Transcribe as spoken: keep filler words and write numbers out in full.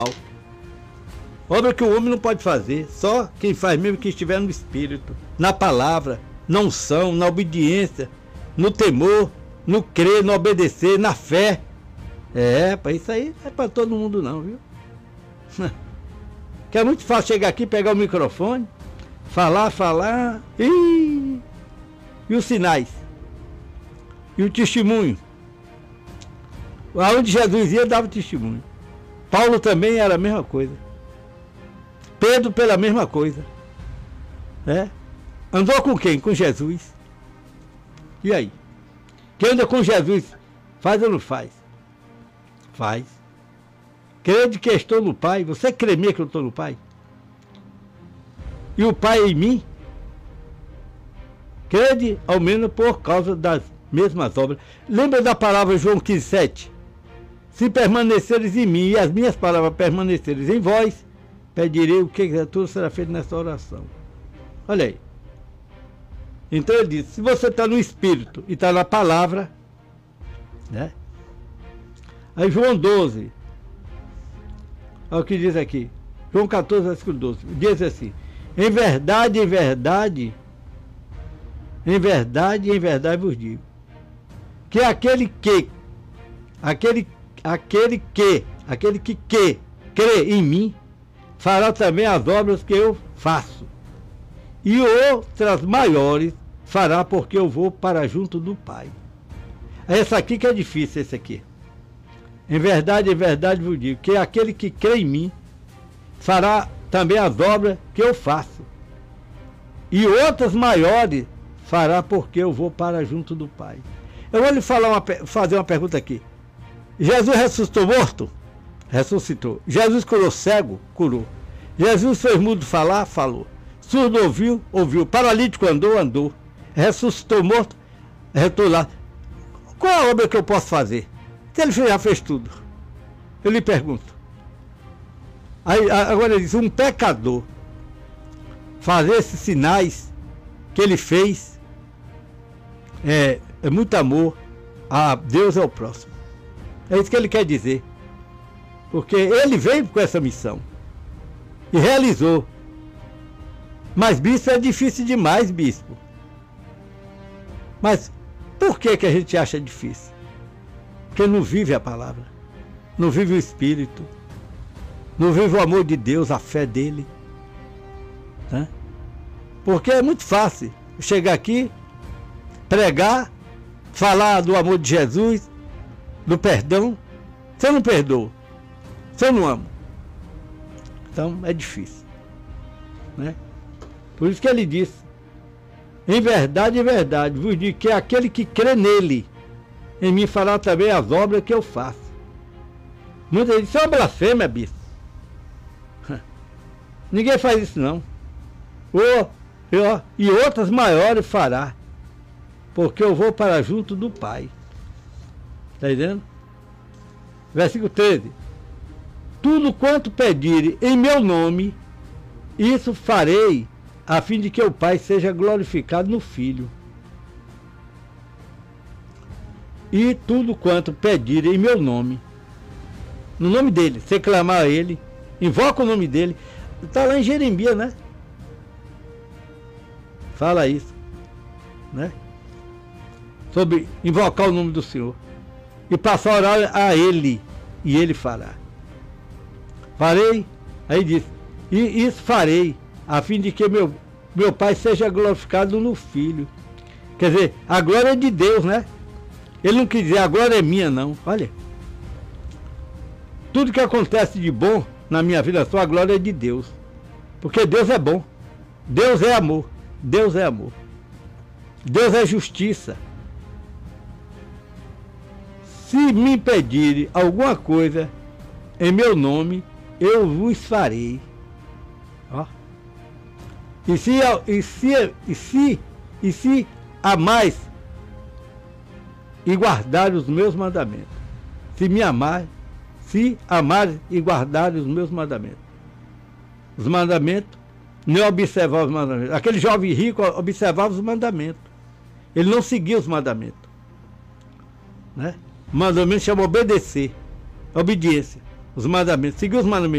Obra que o homem não pode fazer, só quem faz mesmo que estiver no Espírito, na palavra, na unção, na obediência, no temor, no crer, no obedecer, na fé. É, para isso aí não é para todo mundo não, viu? Que é muito fácil chegar aqui, pegar o microfone, falar, falar, e, e os sinais, e o testemunho. Aonde Jesus ia, dava testemunho. Paulo também era a mesma coisa. Pedro pela mesma coisa. É? Andou com quem? Com Jesus. E aí? Quem anda com Jesus, faz ou não faz? Faz. Crede que estou no Pai. Você crê mesmo que eu estou no Pai? E o Pai em mim? Crede ao menos por causa das mesmas obras. Lembra da palavra João quinze, sete? Se permaneceres em mim e as minhas palavras permaneceres em vós, pedirei o que tudo será feito nessa oração. Olha aí. Então ele diz, se você está no Espírito e está na palavra, né? Aí João doze, olha o que diz aqui, João quatorze, versículo doze, diz assim, em verdade, em verdade, em verdade, em verdade vos digo, que aquele que, aquele, aquele que, aquele que, que crê em mim, fará também as obras que eu faço, e outras maiores fará, porque eu vou para junto do Pai. Essa aqui que é difícil, esse aqui. Em verdade, em verdade vos digo, que aquele que crê em mim, fará também as obras que eu faço, e outras maiores fará, porque eu vou para junto do Pai. Eu vou lhe falar uma, fazer uma pergunta aqui. Jesus ressuscitou morto? Ressuscitou. Jesus curou cego? Curou. Jesus fez mudo falar? Falou. Surdo ouviu? Ouviu. Paralítico andou? Andou. Ressuscitou morto? Retou lá. Qual a obra que eu posso fazer? Se ele já fez tudo. Eu lhe pergunto. Aí, agora ele diz, um pecador fazer esses sinais que ele fez é, é muito amor a Deus é o próximo. É isso que ele quer dizer. Porque ele veio com essa missão e realizou. Mas bispo é difícil demais, bispo. Mas por que que a gente acha difícil? Porque não vive a palavra, não vive o Espírito, não vive o amor de Deus, a fé dele, né? Porque é muito fácil chegar aqui, pregar, falar do amor de Jesus, do perdão. Você não perdoa, você não ama, então é difícil, né? Por isso que ele disse, em verdade, em verdade vos digo que aquele que crê nele, em mim fará também as obras que eu faço. Muita gente diz, isso é uma blasfêmia, bispo. Ninguém faz isso não. Oh, oh, e outras maiores fará, porque eu vou para junto do Pai. Está entendendo? Versículo treze. Tudo quanto pedirem em meu nome, isso farei, a fim de que o Pai seja glorificado no Filho. E tudo quanto pedirem em meu nome, no nome dele, você clamar a ele, invoca o nome dele, está lá em Jeremias, né? Fala isso, né? Sobre invocar o nome do Senhor e passar a orar a ele, e ele fará. Farei, aí diz, e isso farei, a fim de que meu, meu Pai seja glorificado no Filho. Quer dizer, a glória é de Deus, né? Ele não quis dizer, a glória é minha, não. Olha, tudo que acontece de bom na minha vida, só a glória é de Deus. Porque Deus é bom. Deus é amor. Deus é amor. Deus é justiça. Se me pedirem alguma coisa em meu nome, eu vos farei. Ó. E se, e se, e se, e se a mais e guardar os meus mandamentos. Se me amar, se amar e guardar os meus mandamentos. Os mandamentos, não observar os mandamentos. Aquele jovem rico observava os mandamentos. Ele não seguia os mandamentos, né? O mandamento chama obedecer, obediência. os mandamentos, seguir os mandamentos